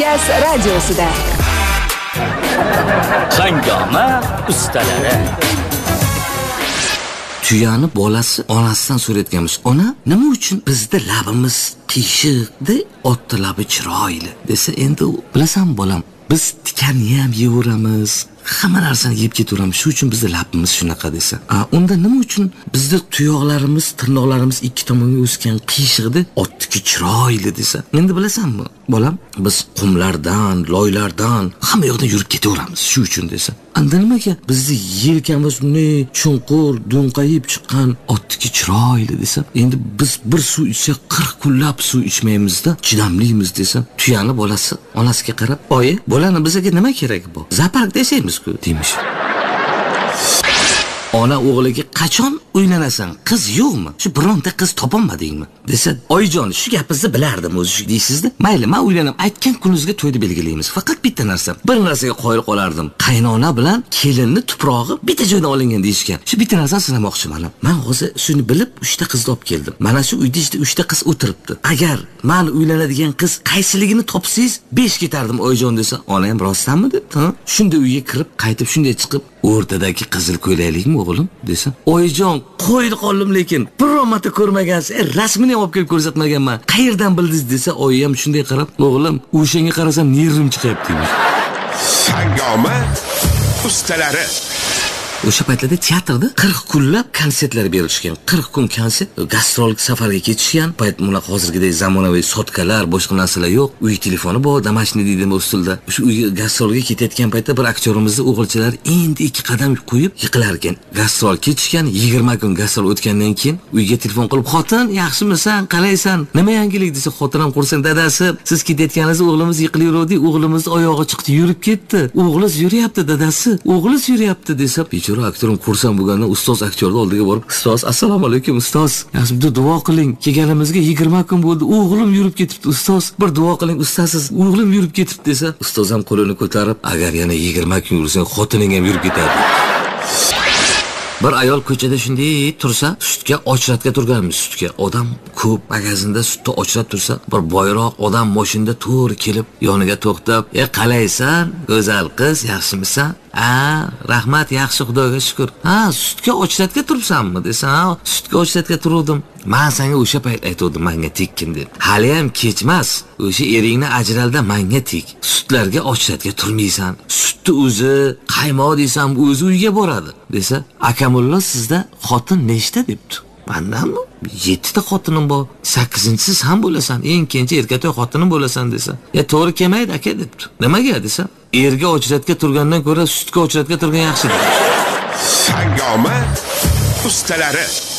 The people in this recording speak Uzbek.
Yas radiosida. Hangoma ustalari. Tuyani bolasi onasidan so'rayotganmiz. Ona, nima uchun bizda labimiz qiyshiqda, otda labi chiroyli desa, endi bilasan bolam, biz tikanni ham yeyaveramiz. Hamma narsani yeb ketaveramiz. Shu uchun bizda labimiz shunaqa desa. Unda nima uchun bizda tuyoqlarimiz, tirnoqlarimiz ikki tomonga o'sgan qiyshiqda, otdiki chiroyli desa. Endi bilasanmi, bolam, biz qumlardan, loylardan hamma yoqdan yurib ketaveramiz. Shu uchun desa. Anda nimaga bizni yelkamiz ne chunqur, do'nqayib chiqqan otdiki chiroyli desa. Endi biz bir suv ichsak 40 kunlab suv ichmaymizda, chidamlimiz desa. Tuyani bolasi onasiga qarab, "Oyi, bolani bizga nima kerak bu? Zoopark desaymiz-ku", demiş. Ona o'g'liga qachon uylanasan? Qiz yo'qmi? Shu bironta qiz topolmadingmi? Desa, "Oyijon, shu gapingizni bilardim o'zi" deysizda. Mayli, men uylanib aytgan kuningizga to'yni belgilaymiz. Faqat bitta narsa. Bir narsaga qoyil qolardim. Qaynona bilan kelinni tuprog'i bitta joydan olingan deyishgan. Shu bitta narsani sinamoqchiman. Men hozir shuni bilib 3 ta qizni olib keldim. Mana shu uyda 3 ta qiz o'tiribdi. Agar men uylanadigan qiz qaysiligini topsangiz 5 ketardim oyijon desa, ona ham rostdanmi debdi. Shunda uyga kirib, qaytib shunday chiqib, o'rtadagi qizil ko'ylaklikmi o'g'lim desa, "Oyijon, qo'ydi qoldim, lekin biror marta ko'rmagansiz, rasmini ham olib kelib ko'rsatmaganman. Qayerdan bildingiz?" desa, oyi ham shunday qarab, "O'g'lim, o'shanga qarasam nervim chiqyapti" demiş. Hangoma ustalari. O'sha paytlarda teatrda 40 kunlab konsertlar berilishgan. 40 kun konsert, gastrol safarga ketishgan. Payt bunaqa hozirgidek zamonaviy sotkalar, boshqa narsalar yo'q. Uy telefoni bor, damashni deydi usulda. Shu uyga gastrolga ketayotgan paytda bir aktyorimizni o'g'ilchalar endi 2 qadam qo'yib yiqilar ekan. Gastrol ketishgan, 20 kun gastrol o'tgandan keyin uyga telefon qilib, "Xotin, yaxshimisan? Qalaysan? Nima yangilik?" desa, xotin ham qo'rsan, "Dadasi, siz ketayotganingizda o'g'limiz yiqilaverdi, o'g'limiz oyog'i chiqdi, yurib ketdi. O'g'liz yuryapti, dadasi. O'g'liz yuryapti" desa, aktyorim xursand bo'lganda ustoz aktyorning oldiga borib, "Ustoz, assalomu alaykum ustoz. Yaxshi, duo qiling. Kelganimizga 20 kun bo'ldi. O'g'lim yurib ketibdi ustoz. Bir duo qiling ustasiz. O'g'lim yurib ketibdi" desa, ustoz ham qo'lini ko'tarib, "Agar yana 20 kun yursang, xotining ham yurib ketadi." Bir ayol ko'chada shunday tursa, sutga ochratga turganmiz, sutga. Odam ko'p, magazinda sutni ochrat tursa, bir boyroq odam mashinada to'g'ri kelib, yoniga to'xtab, "Qalaysan, go'zal qiz, yaxshimisan?" "Rahmat, yaxshi, Xudoga shukr." "Sutga ochratga turibsanmi?" desa, "Sutga ochratga turdim. Men senga o'sha payt aytdim, menga tekkin" deb. "Hali ham kechmas. O'sha eringni ajralda menga tek. Sutlarga ochratga turmaysan. Sutni o'zi, qaymoq desam, o'zi uyga boradi" desa, "Akamulla, sizda xotin nechta?" debdi. "Mendanmi? 7 ta xotinim bor. 8-inchisi sen bo'lasan. Eng kenja erkatoy xotinim bo'lasan" desa, "To'g'ri kelmaydi aka" debdi. "Nimaga?" desa, "Erga ochratga turgandan ko'ra sutga ochratga turgan yaxshi" dedi. Hangoma ustalari.